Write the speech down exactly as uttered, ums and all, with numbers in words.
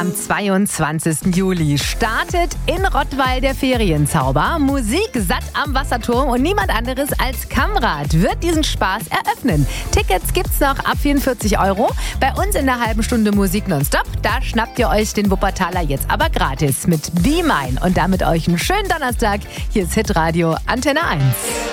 Am zweiundzwanzigsten Juli startet in Rottweil der Ferienzauber. Musik satt am Wasserturm und niemand anderes als Kamrad wird diesen Spaß eröffnen. Tickets gibt's noch ab vierundvierzig Euro. Bei uns in der halben Stunde Musik nonstop. Da schnappt ihr euch den Wuppertaler jetzt aber gratis mit Be Mine. Und damit euch einen schönen Donnerstag. Hier ist Hitradio Antenne eins.